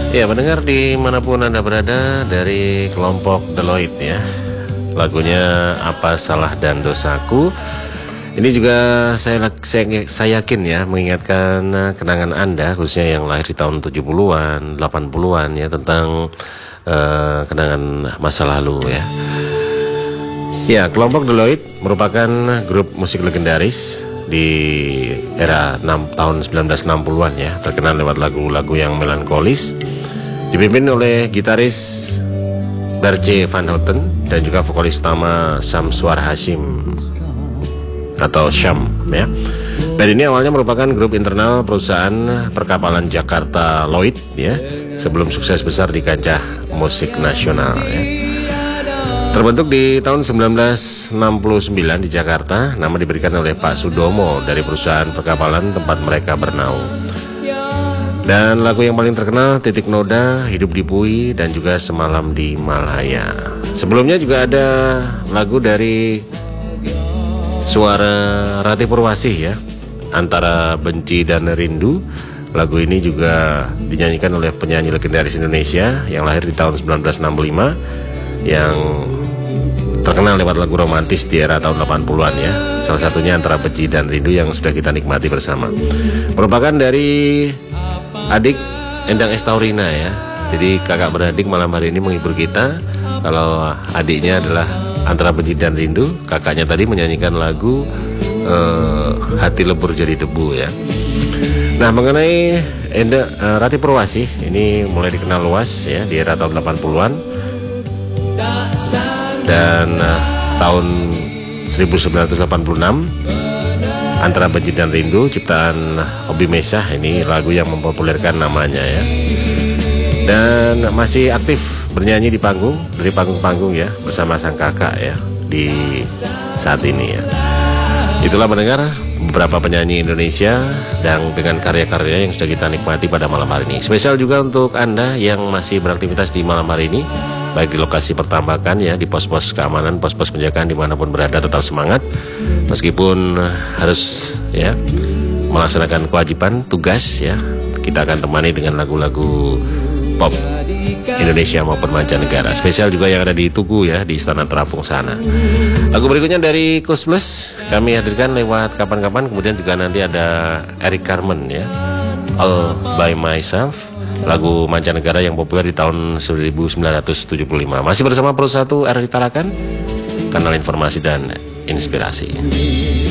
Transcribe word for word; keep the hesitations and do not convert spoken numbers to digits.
Ya, mendengar dimanapun Anda berada dari kelompok Deloitte ya. Lagunya Apa Salah dan Dosaku. Ini juga saya, saya, saya yakin ya, mengingatkan kenangan Anda khususnya yang lahir di tahun tujuh puluhan, delapan puluhan ya, tentang uh, kenangan masa lalu ya. Ya, kelompok Deloitte merupakan grup musik legendaris di era enam, tahun sembilan belas enam puluhan ya, terkenal lewat lagu-lagu yang melankolis, dipimpin oleh gitaris Barje van Houten dan juga vokalis utama Syamsuar Hashim atau Syam ya. Band ini awalnya merupakan grup internal perusahaan perkapalan Jakarta Lloyd ya, sebelum sukses besar di kancah musik nasional ya. Terbentuk di tahun sembilan belas enam puluh sembilan di Jakarta, nama diberikan oleh Pak Sudomo dari perusahaan perkapalan tempat mereka bernaung. Dan lagu yang paling terkenal Titik Noda, Hidup di Pui, dan juga Semalam di Malaya. Sebelumnya juga ada lagu dari suara Ratih Purwasih ya, Antara Benci dan Rindu. Lagu ini juga dinyanyikan oleh penyanyi legendaris Indonesia yang lahir di tahun sembilan belas enam puluh lima, yang terkenal lewat lagu romantis di era tahun delapan puluhan ya. Salah satunya Antara Benci dan Rindu yang sudah kita nikmati bersama. Merupakan dari adik Endang Estaurina ya. Jadi kakak beradik malam hari ini menghibur kita. Kalau adiknya adalah Antara Benci dan Rindu, kakaknya tadi menyanyikan lagu uh, Hati Lebur Jadi Debu ya. Nah, mengenai Enda, uh, Ratih Purwasih ini mulai dikenal luas ya di era tahun delapan puluhan. Dan uh, tahun seribu sembilan ratus delapan puluh enam Antara Benci dan Rindu ciptaan Obi Mesah, ini lagu yang mempopulerkan namanya ya. Dan masih aktif bernyanyi di panggung, dari panggung-panggung ya, bersama sang kakak ya di saat ini ya. Itulah mendengar beberapa penyanyi Indonesia dan dengan karya-karya yang sudah kita nikmati pada malam hari ini. Spesial juga untuk Anda yang masih beraktivitas di malam hari ini, baik di lokasi pertambakan ya, di pos-pos keamanan, pos-pos penjagaan dimanapun berada, tetap semangat meskipun harus ya melaksanakan kewajiban tugas ya. Kita akan temani dengan lagu-lagu pop Indonesia maupun mancanegara. Spesial juga yang ada di Tugu ya, di Istana Terapung sana. Lagu berikutnya dari Koes Plus kami hadirkan lewat kapan-kapan. Kemudian juga nanti ada Eric Carmen ya, All By Myself, lagu mancanegara yang populer di tahun seribu sembilan ratus tujuh puluh lima. Masih bersama Pro satu R D Tarakan, kanal informasi dan inspirasi.